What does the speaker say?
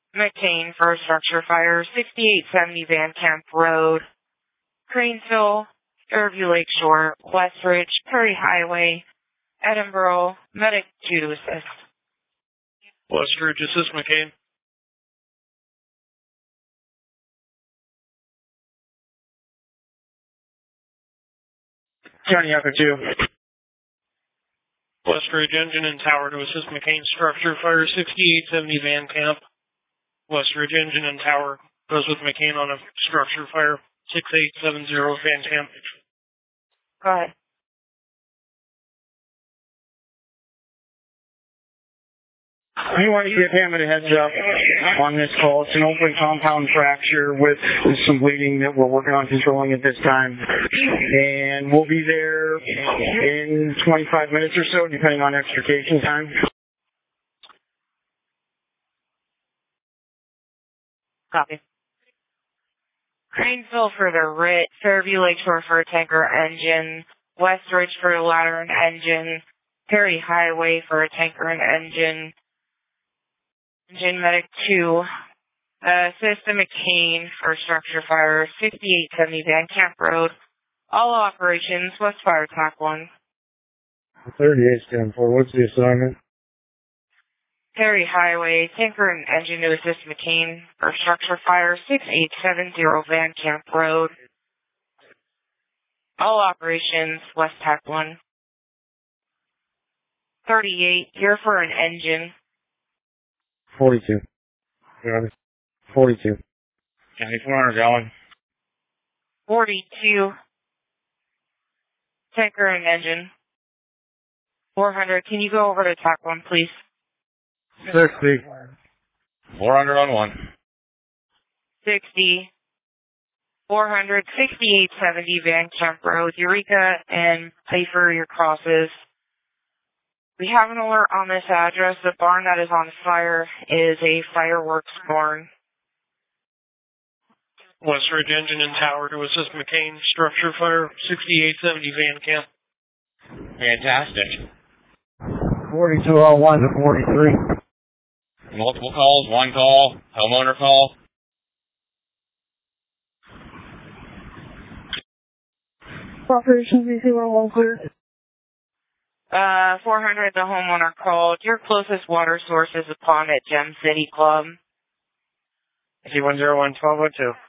McCain for a structure fire, 6870 Van Camp Road, Cranesville, Fairview Lakeshore, Westridge, Perry Highway, Edinboro, Medic 2 to assist. Westridge, assist McCain. Johnny Echo 2. Westridge, engine and tower to assist McCain, structure fire, 6870 Van Camp. Westridge, engine and tower goes with McCain on a structure fire, 6870 Van Camp. Go ahead. We want to give him a heads up on this call. It's an open compound fracture with some bleeding that we're working on controlling at this time. And we'll be there in 25 minutes or so, depending on extrication time. Copy. Cranesville for the RIT, Fairview Lakeshore for a tanker engine, Westridge for a ladder and engine, Perry Highway for a tanker and engine Medic 2, System McCain for structure fire, 6870 Van Camp Road, all operations, West Fire Tac 1. 38 stand for. What's the assignment? Perry Highway, tanker and engine to assist McCain for structure fire, 6870 Van Camp Road. All operations, West Tac 1. 38, here for an engine. 42. 42. County 400 going. 42, tanker and engine. 400, can you go over to Tac 1, please? 60. 400 on 1. 60, 400, 6870 Van Camp Road, Eureka, and pay for your crosses. We have an alert on this address. The barn that is on fire is a fireworks barn. Westridge, engine and tower to assist McCain, structure fire, 6870 Van Camp. Fantastic. 4201 to 43. Multiple calls, one call, homeowner call. Operations VC1 clear. 400, the homeowner called. Your closest water source is a pond at Gem City Club. C101 1202.